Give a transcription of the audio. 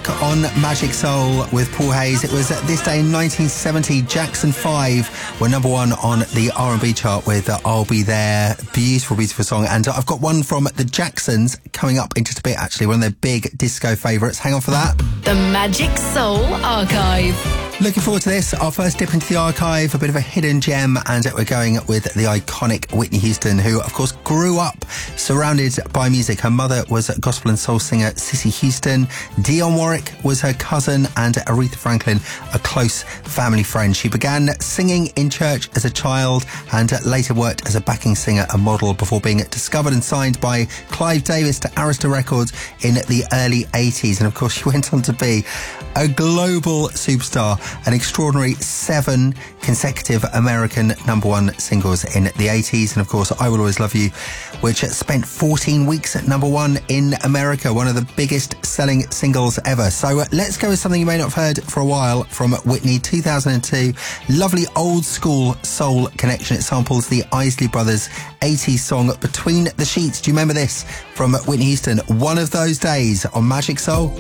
on Magic Soul with Paul Hayes. It was this day in 1970, Jackson 5 were number one on the R&B chart with I'll Be There. Beautiful, beautiful song. And I've got one from the Jacksons coming up in just a bit, actually, one of their big disco favourites. Hang on for that. The Magic Soul Archive. Looking forward to this. Our first dip into the archive, a bit of a hidden gem, and we're going with the iconic Whitney Houston, who, of course, grew up surrounded by music. Her mother was gospel and soul singer Cissy Houston. Dionne Warwick was her cousin, and Aretha Franklin, a close family friend. She began singing in church as a child and later worked as a backing singer and model before being discovered and signed by Clive Davis to Arista Records in the early 80s. And, of course, she went on to be a global superstar. An extraordinary 7 consecutive American number one singles in the 80s. And of course, I Will Always Love You, which spent 14 weeks at number one in America, one of the biggest selling singles ever. So let's go with something you may not have heard for a while from Whitney, 2002. Lovely old school soul connection. It samples the Isley Brothers 80s song Between the Sheets. Do you remember this from Whitney Houston? One of Those Days on Magic Soul.